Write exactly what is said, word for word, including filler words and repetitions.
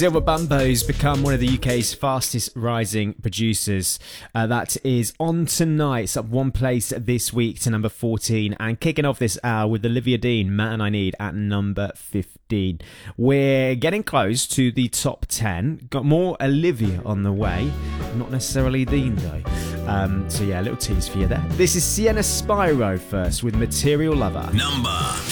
Silver Bumbo's become one of the U K's fastest rising producers. Uh, that is on tonight. It's up one place this week to number fourteen. And kicking off this hour with Olivia Dean, Man I Need, at number fifteen. We're getting close to the top ten. Got more Olivia on the way. Not necessarily Dean, though. Um, so yeah, a little tease for you there. This is Sienna Spyro first with Material Lover. Number